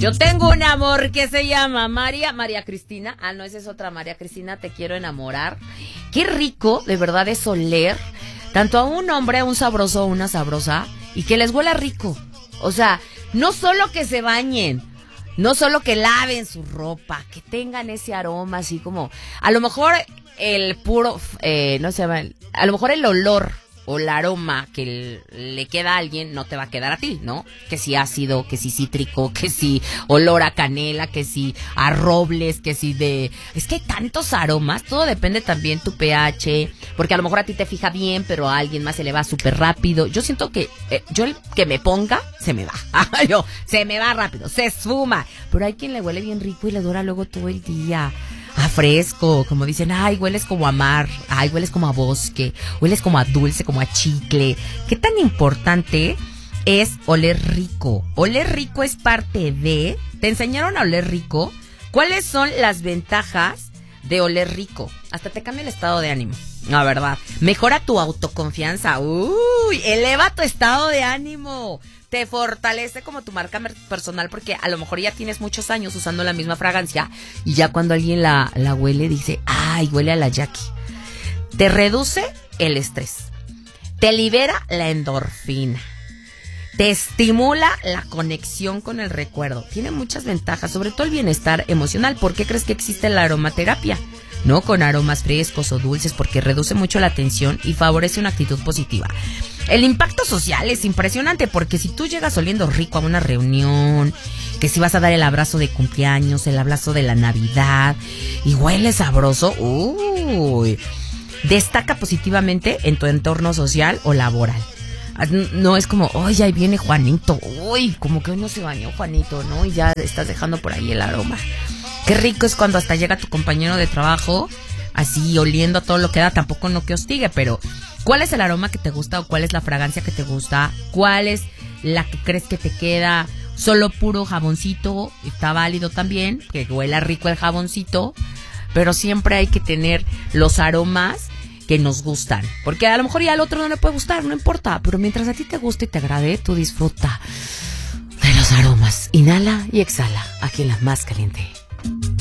Yo tengo un amor que se llama María Cristina. Ah, no, esa es otra María Cristina, te quiero enamorar. Qué rico, de verdad, es oler tanto a un hombre, a un sabroso o una sabrosa, y que les huela rico. O sea, no solo que se bañen, no solo que laven su ropa, que tengan ese aroma así como, a lo mejor el puro, no se llama, a lo mejor el olor o el aroma que le queda a alguien no te va a quedar a ti, ¿no? Que si ácido, que si cítrico, que si olor a canela, que si a robles, que si de... Es que hay tantos aromas, todo depende también tu pH, porque a lo mejor a ti te fija bien, pero a alguien más se le va súper rápido. Yo siento que yo el que me ponga, se me va. Se me va rápido, se esfuma. Pero hay quien le huele bien rico y le dura luego todo el día. A fresco, como dicen, ay, hueles como a mar, ay, hueles como a bosque, hueles como a dulce, como a chicle. ¿Qué tan importante es oler rico? Oler rico es parte de... ¿Te enseñaron a oler rico? ¿Cuáles son las ventajas de oler rico? Hasta te cambia el estado de ánimo, la verdad. Mejora tu autoconfianza, uy, eleva tu estado de ánimo. Te fortalece como tu marca personal porque a lo mejor ya tienes muchos años usando la misma fragancia y ya cuando alguien la huele dice, ay, huele a la Jackie. Te reduce el estrés, te libera la endorfina, te estimula la conexión con el recuerdo. Tiene muchas ventajas, sobre todo el bienestar emocional. ¿Por qué crees que existe la aromaterapia? No con aromas frescos o dulces, porque reduce mucho la tensión y favorece una actitud positiva. El impacto social es impresionante porque si tú llegas oliendo rico a una reunión, que si vas a dar el abrazo de cumpleaños, el abrazo de la Navidad y huele sabroso, uy, destaca positivamente en tu entorno social o laboral. No es como, oye, ahí viene Juanito, uy, como que hoy no se bañó Juanito, ¿no? Y ya estás dejando por ahí el aroma. Qué rico es cuando hasta llega tu compañero de trabajo así oliendo a todo lo que da, tampoco no que hostigue, pero ¿cuál es el aroma que te gusta o cuál es la fragancia que te gusta? ¿Cuál es la que crees que te queda? Solo puro jaboncito, está válido también, que huela rico el jaboncito, pero siempre hay que tener los aromas que nos gustan, porque a lo mejor ya al otro no le puede gustar, no importa, pero mientras a ti te guste y te agrade, tú disfruta de los aromas. Inhala y exhala, aquí en La Más Caliente.